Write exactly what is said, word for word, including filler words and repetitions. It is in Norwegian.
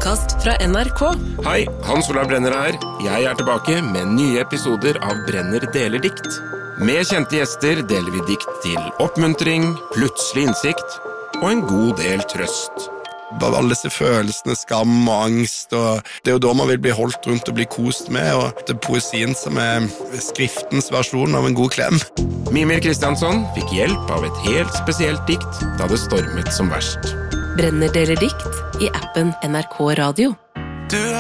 podcast fra N R K. Hei, Hans Olav Brenner her. Jeg er tilbake med nye episoder av Brenner deler dikt. Med kjente gjester deler vi dikt til oppmuntring, plutselig innsikt og en god del trøst. Alle disse følelsene, skam og angst, og det er jo da man vil bli holdt rundt og bli kost med, og det er poesien som er skriftens versjon av en god klem. Mimir Kristiansson fikk hjelp av et helt spesielt dikt da det stormet som verst. Brenner deler dikt i appen N R K Radio. Du